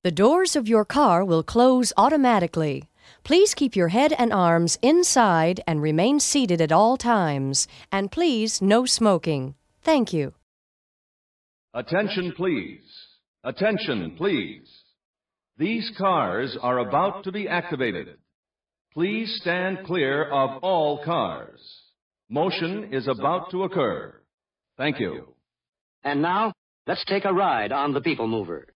The doors of your car will close automatically. Please keep your head and arms inside and remain seated at all times. And please, no smoking. Thank you. Attention, please. Attention, please. These cars are about to be activated. Please stand clear of all cars. Motion is about to occur. Thank you. And now, let's take a ride on the People Mover.